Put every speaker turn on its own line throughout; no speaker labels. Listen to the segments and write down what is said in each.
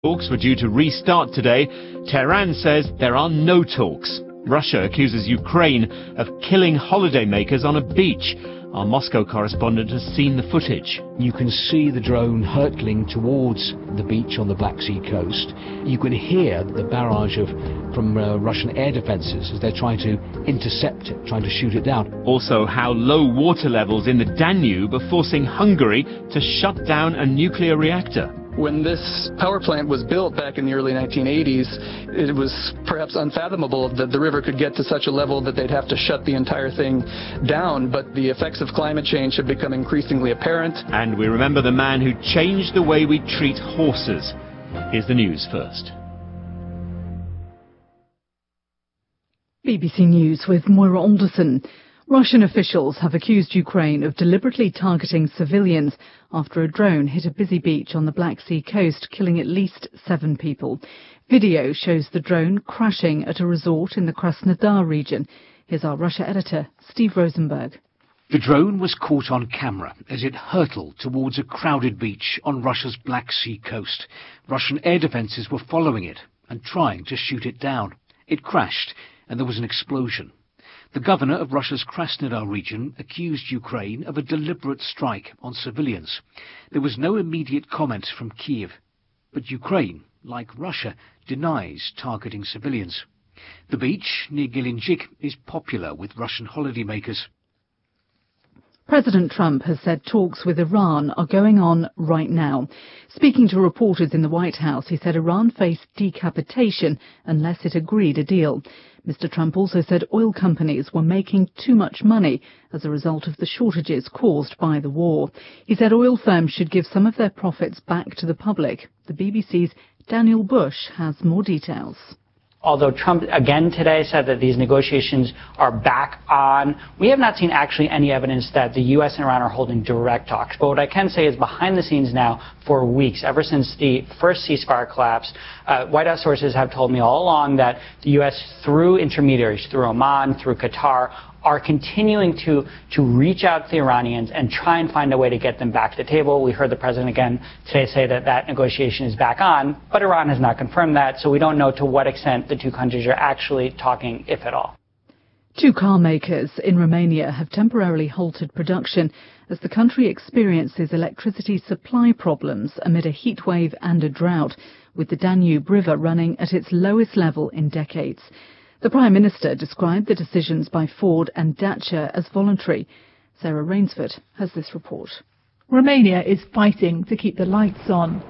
Talks were due to restart today. Tehran says there are no talks. Russia accuses Ukraine of killing holidaymakers on a beach. Our Moscow correspondent has seen the footage.
You can see the drone hurtling towards the beach on the Black Sea coast. You can hear the barrage from Russian air defenses as they're trying to intercept it, trying to shoot it down.
Also, how low water levels in the Danube are forcing Hungary to shut down a nuclear reactor.
When this power plant was built back in the early 1980s, it was perhaps unfathomable that the river could get to such a level that they'd have to shut the entire thing down. But the effects of climate change have become increasingly apparent.
And we remember the man who changed the way we treat horses. Here's the news first.
BBC News with Moira Alderson. Russian officials have accused Ukraine of deliberately targeting civilians after a drone hit a busy beach on the Black Sea coast, killing at least 7 people. Video shows the drone crashing at a resort in the Krasnodar region. Here's our Russia editor, Steve Rosenberg.
The drone was caught on camera as it hurtled towards a crowded beach on Russia's Black Sea coast. Russian air defenses were following it and trying to shoot it down. It crashed and there was an explosion. The governor of Russia's Krasnodar region accused Ukraine of a deliberate strike on civilians. There was no immediate comment from Kiev, but Ukraine, like Russia, denies targeting civilians. The beach near Gelendzhik is popular with Russian holidaymakers.
President Trump has said talks with Iran are going on right now. Speaking to reporters in the White House, he said Iran faced decapitation unless it agreed a deal. Mr. Trump also said oil companies were making too much money as a result of the shortages caused by the war. He said oil firms should give some of their profits back to the public. The BBC's Daniel Bush has more details.
Although Trump again today said that these negotiations are back on, we have not seen actually any evidence that the U.S. and Iran are holding direct talks. But what I can say is behind the scenes now for weeks, ever since the first ceasefire collapse, White House sources have told me all along that the U.S. through intermediaries, through Oman, through Qatar, are continuing to reach out to the Iranians and try and find a way to get them back to the table. We heard the president again today say that that negotiation is back on, but Iran has not confirmed that, so we don't know to what extent the two countries are actually talking, if at all.
2 car makers in Romania have temporarily halted production as the country experiences electricity supply problems amid a heat wave and a drought, with the Danube River running at its lowest level in decades. The Prime Minister described the decisions by Ford and Dacia as voluntary. Sarah Rainsford has this report.
Romania is fighting to keep the lights on.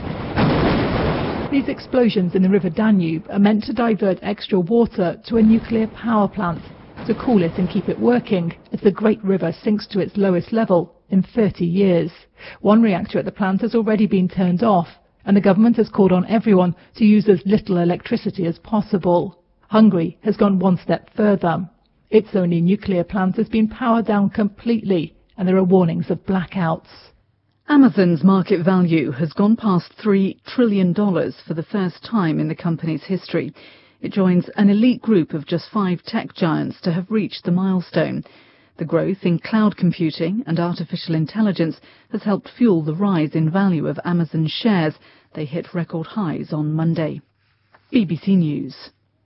These explosions in the River Danube are meant to divert extra water to a nuclear power plant to cool it and keep it working as the Great River sinks to its lowest level in 30 years. One reactor at the plant has already been turned off, and the government has called on everyone to use as little electricity as possible. Hungary has gone one step further. Its only nuclear plant has been powered down completely, and there are warnings of blackouts.
Amazon's market value has gone past $3 trillion for the first time in the company's history. It joins an elite group of just 5 tech giants to have reached the milestone. The growth in cloud computing and artificial intelligence has helped fuel the rise in value of Amazon shares. They hit record highs on Monday. BBC News.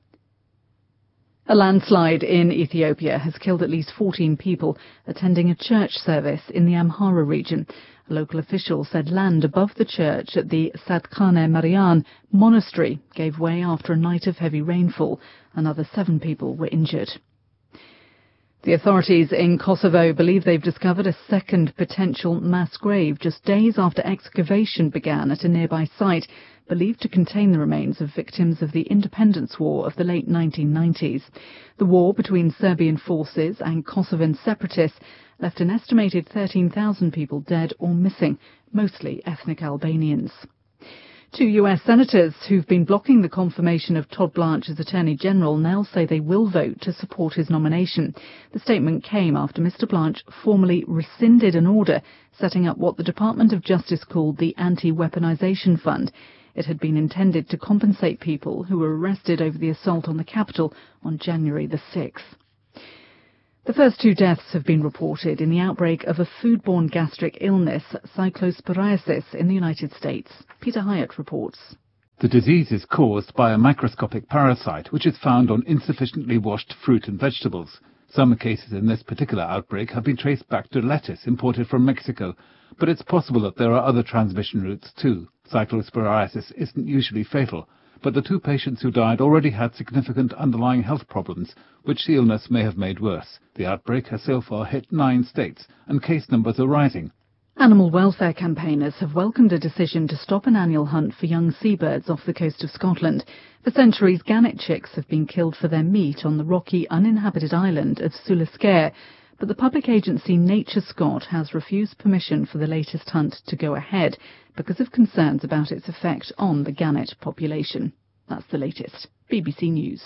A landslide in Ethiopia has killed at least 14 people attending a church service in the Amhara region. A local official said land above the church at the Sadkane Marian monastery gave way after a night of heavy rainfall. Another 7 people were injured. The authorities in Kosovo believe they've discovered a second potential mass grave just days after excavation began at a nearby site believed to contain the remains of victims of the independence war of the late 1990s. The war between Serbian forces and Kosovan separatists left an estimated 13,000 people dead or missing, mostly ethnic Albanians. 2 U.S. senators who've been blocking the confirmation of Todd Blanche as Attorney General now say they will vote to support his nomination. The statement came after Mr. Blanche formally rescinded an order setting up what the Department of Justice called the Anti-Weaponization Fund. It had been intended to compensate people who were arrested over the assault on the Capitol on January the 6th. The first 2 deaths have been reported in the outbreak of a foodborne gastric illness, cyclosporiasis, in the United States. Peter Hyatt reports.
The disease is caused by a microscopic parasite which is found on insufficiently washed fruit and vegetables. Some cases in this particular outbreak have been traced back to lettuce imported from Mexico, but it's possible that there are other transmission routes too. Cyclosporiasis isn't usually fatal, but the 2 patients who died already had significant underlying health problems, which the illness may have made worse. The outbreak has so far hit 9 states, and case numbers are rising.
Animal welfare campaigners have welcomed a decision to stop an annual hunt for young seabirds off the coast of Scotland. For centuries, gannet chicks have been killed for their meat on the rocky, uninhabited island of Sulaskare, but the public agency Nature Scot has refused permission for the latest hunt to go ahead because of concerns about its effect on the gannet population. That's the latest. BBC News.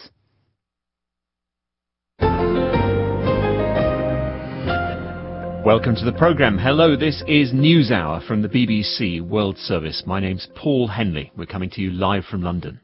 Welcome to the programme. Hello, this is NewsHour from the BBC World Service. My name's Paul Henley. We're coming to you live from London.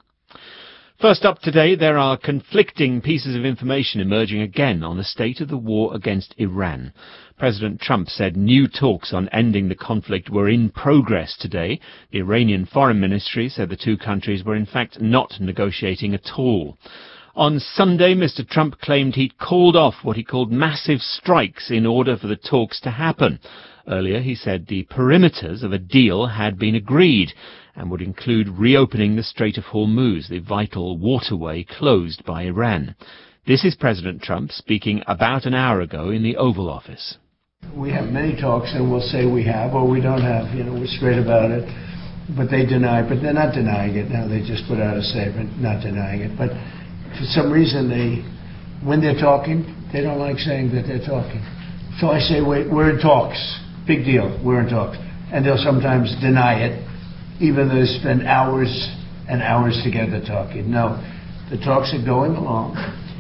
First up today, there are conflicting pieces of information emerging again on the state of the war against Iran. President Trump said new talks on ending the conflict were in progress today. The Iranian Foreign Ministry said the 2 countries were in fact not negotiating at all. On Sunday, Mr. Trump claimed he'd called off what he called massive strikes in order for the talks to happen. Earlier, he said the perimeters of a deal had been agreed and would include reopening the Strait of Hormuz, the vital waterway closed by Iran. This is President Trump speaking about an hour ago in the Oval Office.
We have many talks, and we'll say we have or we don't have. We're straight about it. But they deny, but they're not denying it now. They just put out a statement not denying it. But for some reason, when they're talking, they don't like saying that they're talking. So I say, wait, we're in talks. Big deal, we're in talks. And they'll sometimes deny it, even though they spend hours and hours together talking. No, the talks are going along.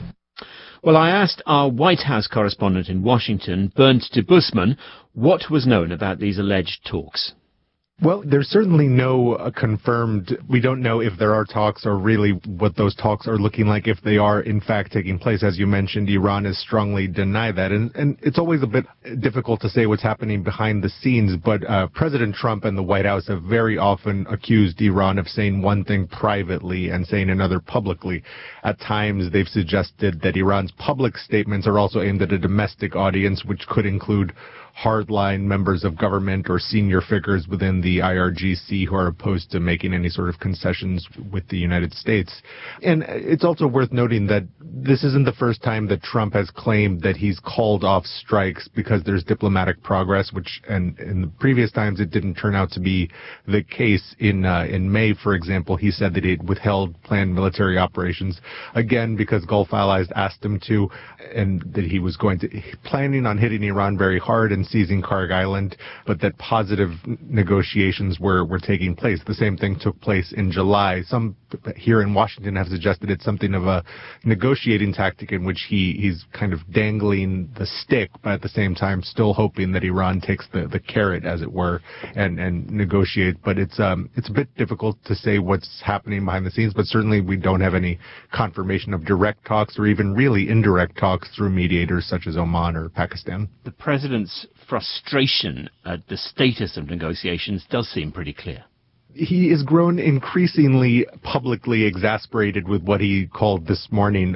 Well, I asked our White House correspondent in Washington, Bernd de Busman, what was known about these alleged talks.
Well, there's certainly no confirmed, we don't know if there are talks or really what those talks are looking like, if they are in fact taking place. As you mentioned, Iran has strongly denied that. And it's always a bit difficult to say what's happening behind the scenes, but President Trump and the White House have very often accused Iran of saying one thing privately and saying another publicly. At times, they've suggested that Iran's public statements are also aimed at a domestic audience, which could include hardline members of government or senior figures within the IRGC who are opposed to making any sort of concessions with the United States. And it's also worth noting that this isn't the first time that Trump has claimed that he's called off strikes because there's diplomatic progress, and in the previous times it didn't turn out to be the case. In May, for example, he said that he'd withheld planned military operations, again because Gulf allies asked him to, and that he was planning on hitting Iran very hard and seizing Karg Island, but that positive negotiations were taking place. The same thing took place in July. Some here in Washington have suggested it's something of a negotiating tactic in which he's kind of dangling the stick, but at the same time still hoping that Iran takes the carrot, as it were, and negotiate. But it's a bit difficult to say what's happening behind the scenes, but certainly we don't have any confirmation of direct talks or even really indirect talks through mediators such as Oman or Pakistan.
The president's frustration at the status of negotiations does seem pretty clear.
He has grown increasingly publicly exasperated with what he called this morning,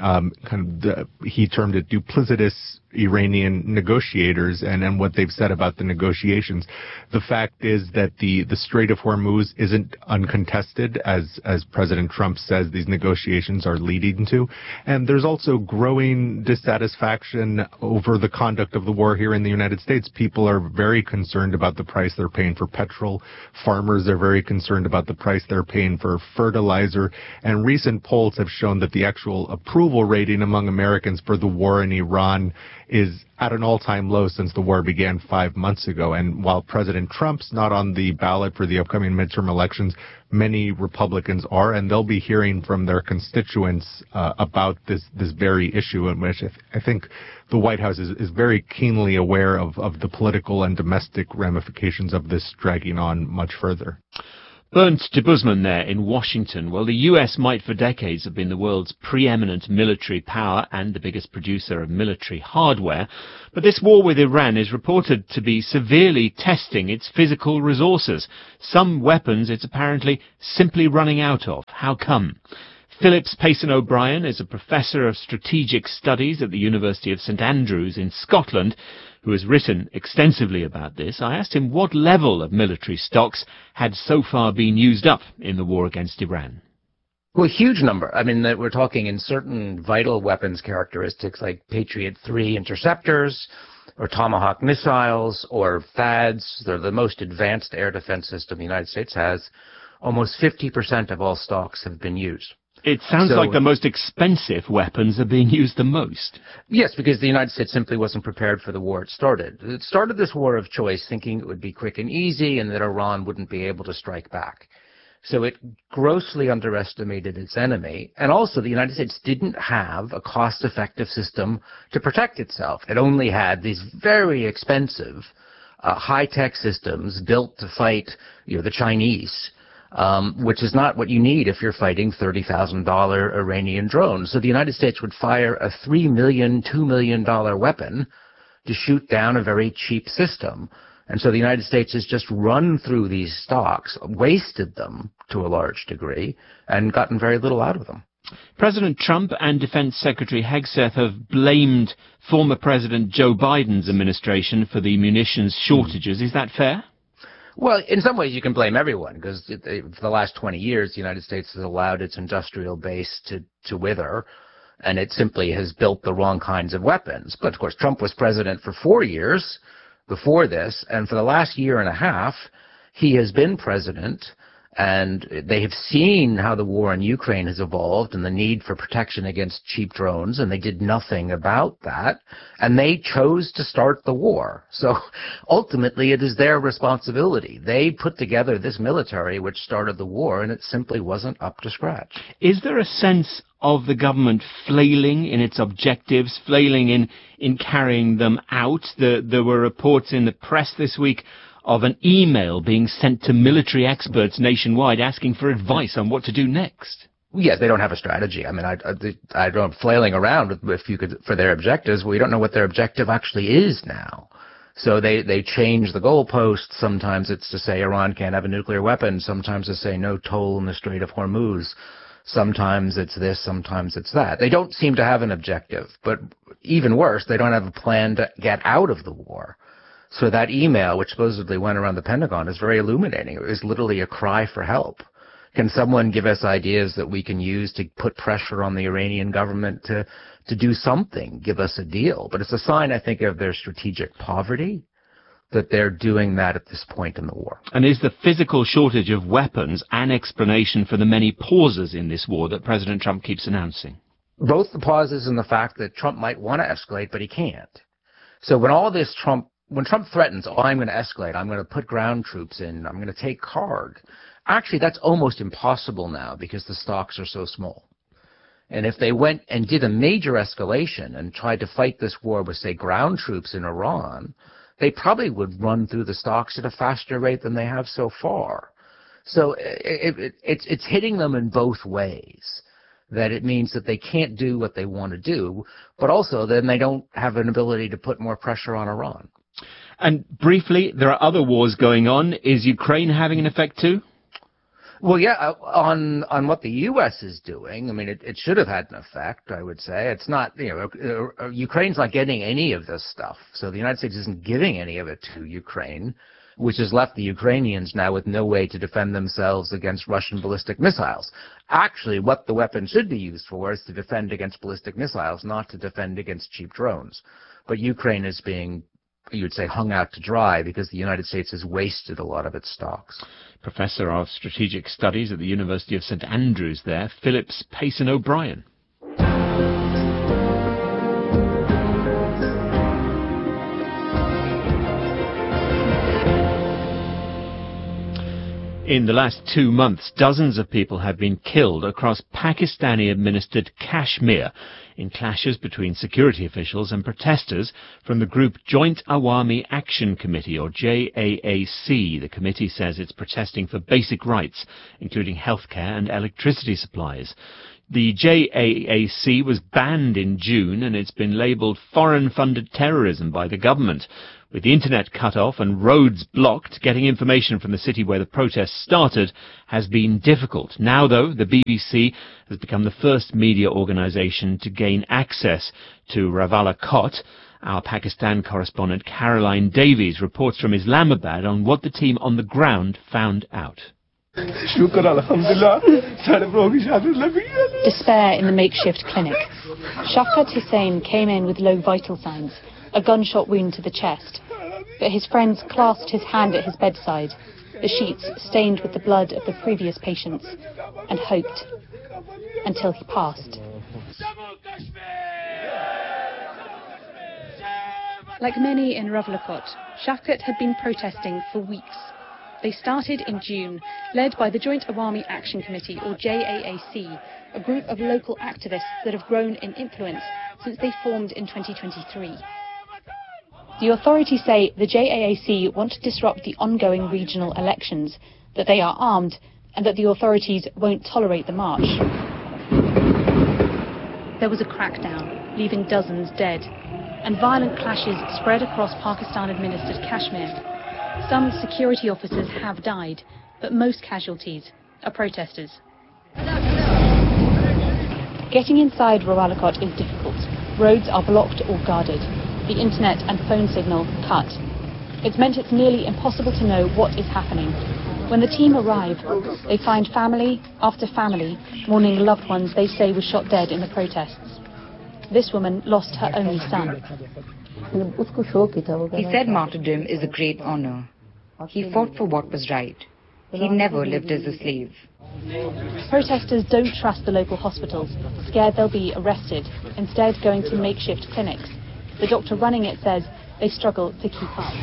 he termed it duplicitous Iranian negotiators and what they've said about the negotiations. The fact is that the Strait of Hormuz isn't uncontested, as President Trump says these negotiations are leading to. And there's also growing dissatisfaction over the conduct of the war here in the United States. People are very concerned about the price they're paying for petrol. Farmers are very concerned about the price they're paying for fertilizer. And recent polls have shown that the actual approval rating among Americans for the war in Iran is at an all-time low since the war began 5 months ago. And while President Trump's not on the ballot for the upcoming midterm elections, many Republicans are, and they'll be hearing from their constituents about this very issue, in which I think the White House is very keenly aware of the political and domestic ramifications of this dragging on much further.
Bernd de Busman there in Washington. Well, the US might for decades have been the world's preeminent military power and the biggest producer of military hardware, but this war with Iran is reported to be severely testing its physical resources. Some weapons it's apparently simply running out of. How come? Phillips Payson O'Brien is a professor of strategic studies at the University of St Andrews in Scotland, who has written extensively about this. I asked him what level of military stocks had so far been used up in the war against Iran.
Well, a huge number. I mean, we're talking in certain vital weapons characteristics like Patriot 3 interceptors or Tomahawk missiles or THAADs. They're the most advanced air defense system the United States has. Almost 50% of all stocks have been used.
It sounds like the most expensive weapons are being used the most.
Yes, because the United States simply wasn't prepared for the war it started. It started this war of choice thinking it would be quick and easy and that Iran wouldn't be able to strike back. So it grossly underestimated its enemy. And also the United States didn't have a cost-effective system to protect itself. It only had these very expensive high-tech systems built to fight the Chinese. Which is not what you need if you're fighting $30,000 Iranian drones. So the United States would fire a $3 million, $2 million weapon to shoot down a very cheap system. And so the United States has just run through these stocks, wasted them to a large degree, and gotten very little out of them.
President Trump and Defense Secretary Hegseth have blamed former President Joe Biden's administration for the munitions shortages. Is that fair?
Well, in some ways you can blame everyone, because for the last 20 years the United States has allowed its industrial base to wither, and it simply has built the wrong kinds of weapons. But, of course, Trump was president for 4 years before this, and for the last year and a half he has been president, and they have seen how the war in Ukraine has evolved and the need for protection against cheap drones, and they did nothing about that, and they chose to start the war. So ultimately it is their responsibility. They put together this military which started the war, and it simply wasn't up to scratch.
Is there a sense of the government flailing in its objectives, flailing in carrying them out? There were reports in the press this week of an email being sent to military experts nationwide asking for advice on what to do next.
Yes, they don't have a strategy. I mean, I don't flailing around for their objectives. We don't know what their objective actually is now. So they change the goalposts. Sometimes it's to say Iran can't have a nuclear weapon. Sometimes it's say no toll in the Strait of Hormuz. Sometimes it's this, sometimes it's that. They don't seem to have an objective. But even worse, they don't have a plan to get out of the war. So that email, which supposedly went around the Pentagon, is very illuminating. It was literally a cry for help. Can someone give us ideas that we can use to put pressure on the Iranian government to do something, give us a deal? But it's a sign, I think, of their strategic poverty that they're doing that at this point in the war.
And is the physical shortage of weapons an explanation for the many pauses in this war that President Trump keeps announcing?
Both the pauses and the fact that Trump might want to escalate, but he can't. So when Trump threatens, I'm going to escalate, I'm going to put ground troops in, I'm going to take Karg, actually that's almost impossible now because the stocks are so small. And if they went and did a major escalation and tried to fight this war with, say, ground troops in Iran, they probably would run through the stocks at a faster rate than they have so far. So it's hitting them in both ways. That it means that they can't do what they want to do, but also then they don't have an ability to put more pressure on Iran.
And briefly, there are other wars going on. Is Ukraine having an effect too?
Well, yeah, on what the U.S. is doing, I mean, it should have had an effect, I would say. It's not, Ukraine's not getting any of this stuff. So the United States isn't giving any of it to Ukraine, which has left the Ukrainians now with no way to defend themselves against Russian ballistic missiles. Actually, what the weapon should be used for is to defend against ballistic missiles, not to defend against cheap drones. But Ukraine is being, you would say, hung out to dry because the United States has wasted a lot of its stocks.
Professor of Strategic Studies at the University of St Andrews there, Phillips Payson O'Brien. In the last 2 months, dozens of people have been killed across Pakistani-administered Kashmir in clashes between security officials and protesters from the group Joint Awami Action Committee, or JAAC. The committee says it's protesting for basic rights, including healthcare and electricity supplies. The JAAC was banned in June and it's been labelled foreign-funded terrorism by the government. With the internet cut off and roads blocked, getting information from the city where the protests started has been difficult. Now, though, the BBC has become the first media organisation to gain access to Rawalakot. Our Pakistan correspondent Caroline Davies reports from Islamabad on what the team on the ground found out.
Despair in the makeshift clinic. Shafqat Hussain came in with low vital signs, a gunshot wound to the chest. But his friends clasped his hand at his bedside, the sheets stained with the blood of the previous patients, and hoped until he passed. Like many in Rawalakot, Shafqat had been protesting for weeks. They started in June, led by the Joint Awami Action Committee, or JAAC, a group of local activists that have grown in influence since they formed in 2023. The authorities say the JAAC want to disrupt the ongoing regional elections, that they are armed, and that the authorities won't tolerate the march. There was a crackdown, leaving dozens dead, and violent clashes spread across Pakistan-administered Kashmir. Some security officers have died, but most casualties are protesters. Getting inside Rawalakot is difficult. Roads are blocked or guarded. The internet and phone signal cut. It's meant it's nearly impossible to know what is happening. When the team arrive, they find family after family mourning loved ones they say were shot dead in the protests. This woman lost her only son.
He said martyrdom is a great honor. He fought for what was right. He never lived as a slave.
Protesters don't trust the local hospitals, scared they'll be arrested, instead going to makeshift clinics. The doctor running it says they struggle to keep up.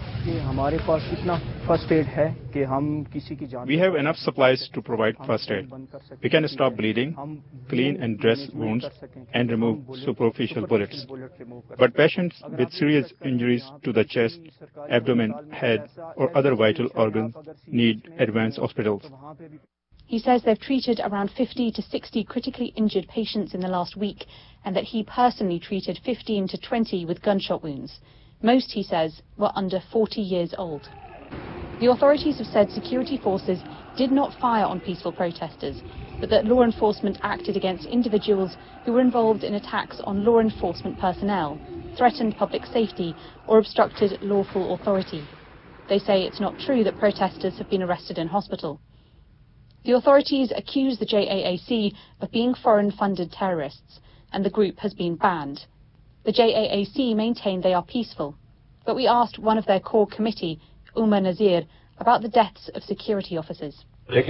We have enough supplies to provide first aid. We can stop bleeding, clean and dress wounds, and remove superficial bullets. But patients with serious injuries to the chest, abdomen, head, or other vital organs need advanced hospitals.
He says they've treated around 50 to 60 critically injured patients in the last week, and that he personally treated 15 to 20 with gunshot wounds. Most, he says, were under 40 years old. The authorities have said security forces did not fire on peaceful protesters, but that law enforcement acted against individuals who were involved in attacks on law enforcement personnel, threatened public safety, or obstructed lawful authority. They say it's not true that protesters have been arrested in hospital. The authorities accuse the JAAC of being foreign-funded terrorists, and the group has been banned. The JAAC maintain they are peaceful, but we asked one of their core committee, Umar Nazir, about the deaths of security officers.
Look,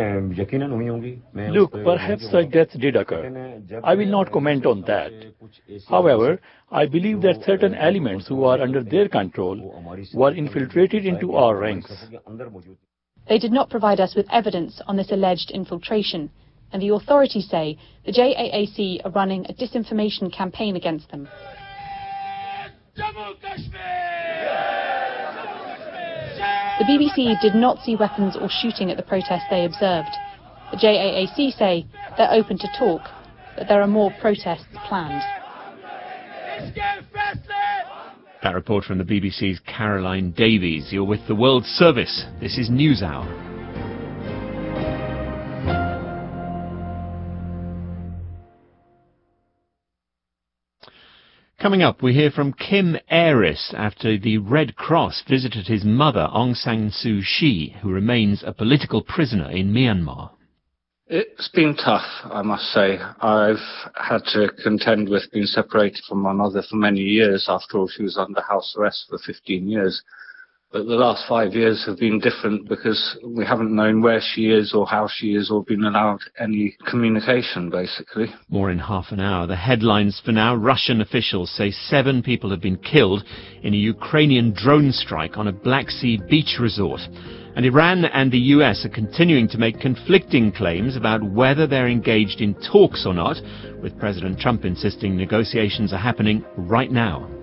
perhaps such deaths did occur. I will not comment on that. However, I believe that certain elements who are under their control were infiltrated into our ranks.
They did not provide us with evidence on this alleged infiltration, and the authorities say the JAAC are running a disinformation campaign against them. The BBC did not see weapons or shooting at the protest they observed. The JAAC say they're open to talk, but there are more protests planned.
That report from the BBC's Caroline Davies. You're with the World Service. This is NewsHour. Coming up, we hear from Kim Aris after the Red Cross visited his mother, Aung San Suu Kyi, who remains a political prisoner in Myanmar.
It's been tough, I must say. I've had to contend with being separated from my mother for many years. After all, she was under house arrest for 15 years. But the last 5 years have been different because we haven't known where she is or how she is or been allowed any communication, basically.
More in half an hour. The headlines for now. Russian officials say 7 people have been killed in a Ukrainian drone strike on a Black Sea beach resort. And Iran and the US are continuing to make conflicting claims about whether they're engaged in talks or not, with President Trump insisting negotiations are happening right now.